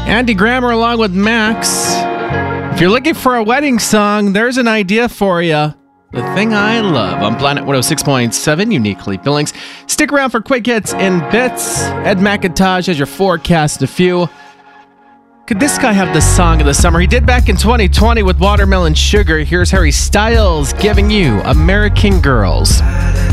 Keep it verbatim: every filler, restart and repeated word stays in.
Andy Grammer along with Max. If you're looking for a wedding song, there's an idea for you. The Thing I Love on Planet one oh six point seven, Uniquely Billings. Stick around for quick hits and bits. Ed McIntosh has your forecast a few. Could this guy have the song of the summer? He did back in twenty twenty with Watermelon Sugar. Here's Harry Styles giving you American Girls.